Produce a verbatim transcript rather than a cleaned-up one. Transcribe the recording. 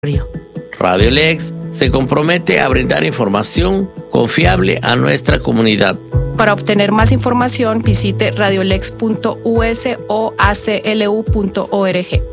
Radio Lex se compromete a brindar información confiable a nuestra comunidad. Para obtener más información, visite radiolex punto u s o a c l u punto org.